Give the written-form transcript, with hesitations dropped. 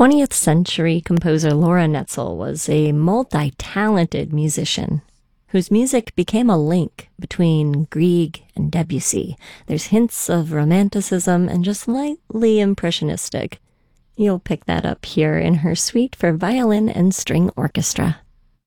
20th century composer Laura Netzel was a multi-talented musician whose music became a link between Grieg and Debussy. There's hints of romanticism and just slightly impressionistic. You'll pick that up here in her suite for violin and string orchestra.